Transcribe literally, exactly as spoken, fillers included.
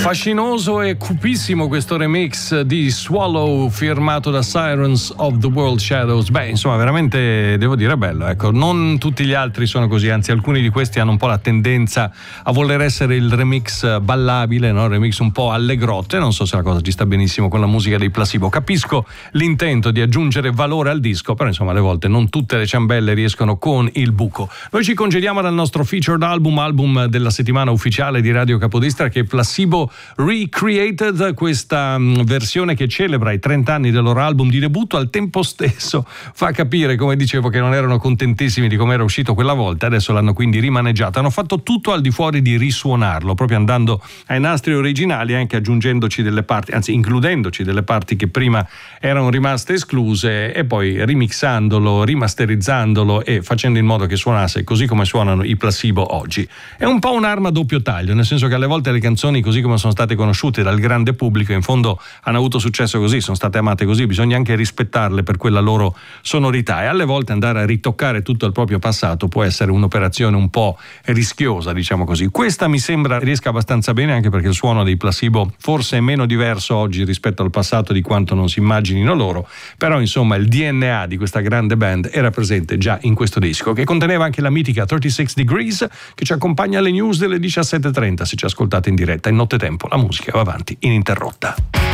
Fascinoso e cupissimo questo remix di Swallow firmato da Sirens of the World Shadows. Beh, insomma, veramente devo dire bello, ecco. Non tutti gli altri sono così, anzi alcuni di questi hanno un po' la tendenza a voler essere il remix ballabile, no? Il remix un po' allegrotte. Non so se la cosa ci sta benissimo con la musica dei Placebo. Capisco l'intento di aggiungere valore al disco, però insomma alle volte non tutte le ciambelle riescono con il buco. Noi ci congediamo dal nostro featured album, album della settimana ufficiale di Radio Capodestra, che è Placebo Recreated, questa versione che celebra i trenta anni del loro album di debutto, al tempo stesso fa capire, come dicevo, che non erano contentissimi di come era uscito quella volta, adesso l'hanno quindi rimaneggiato, hanno fatto tutto al di fuori di risuonarlo, proprio andando ai nastri originali, anche aggiungendoci delle parti, anzi includendoci delle parti che prima erano rimaste escluse e poi remixandolo, rimasterizzandolo e facendo in modo che suonasse così come suonano i Placebo oggi. È un po' un'arma a doppio taglio, nel senso che alle volte le canzoni, così come sono state conosciute dal grande pubblico, in fondo hanno avuto successo così, sono state amate così, bisogna anche rispettarle per quella loro sonorità, e alle volte andare a ritoccare tutto il proprio passato può essere un'operazione un po' rischiosa, diciamo così. Questa mi sembra riesca abbastanza bene, anche perché il suono dei Placebo forse è meno diverso oggi rispetto al passato di quanto non si immaginino loro, però insomma il D N A di questa grande band era presente già in questo disco, che conteneva anche la mitica trentasei Degrees, che ci accompagna alle news delle diciassette e trenta se ci ascoltate in diretta. In nottetempo la musica va avanti ininterrotta.